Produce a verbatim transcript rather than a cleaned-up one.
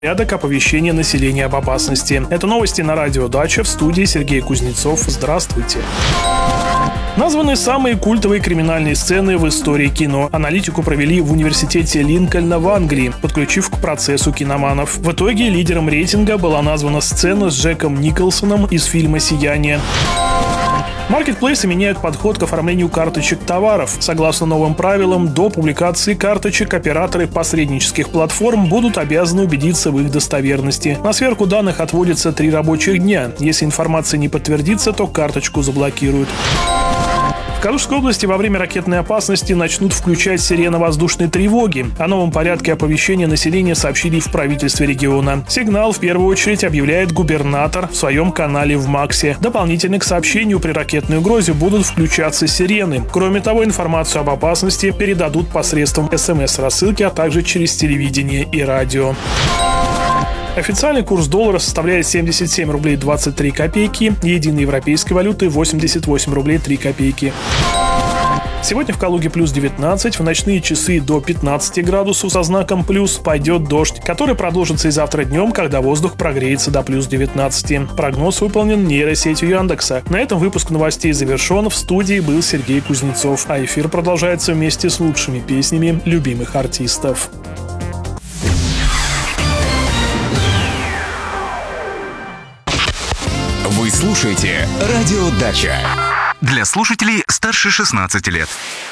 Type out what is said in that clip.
Порядок оповещения населения об опасности. Это новости на радио «Дача», в студии Сергей Кузнецов. Здравствуйте. Названы самые культовые криминальные сцены в истории кино. Аналитику провели в университете Линкольна в Англии, подключив к процессу киноманов. В итоге лидером рейтинга была названа сцена с Джеком Николсоном из фильма «Сияние». Маркетплейсы меняют подход к оформлению карточек товаров. Согласно новым правилам, до публикации карточек операторы посреднических платформ будут обязаны убедиться в их достоверности. На сверку данных отводится три рабочих дня. Если информация не подтвердится, то карточку заблокируют. В Калужской области во время ракетной опасности начнут включать сирены воздушной тревоги. О новом порядке оповещения населения сообщили в правительстве региона. Сигнал в первую очередь объявляет губернатор в своем канале в Максе. Дополнительно к сообщению при ракетной угрозе будут включаться сирены. Кроме того, информацию об опасности передадут посредством смс-рассылки, а также через телевидение и радио. Официальный курс доллара составляет семьдесят семь рублей двадцать три копейки, единой европейской валюты восемьдесят восемь рублей три копейки. Сегодня в Калуге плюс девятнадцать, в ночные часы до пятнадцати градусов со знаком плюс пойдет дождь, который продолжится и завтра днем, когда воздух прогреется до плюс девятнадцати. Прогноз выполнен нейросетью Яндекса. На этом выпуск новостей завершен. В студии был Сергей Кузнецов, а эфир продолжается вместе с лучшими песнями любимых артистов. Вы слушаете «Радио Дача». Для слушателей старше шестнадцати лет.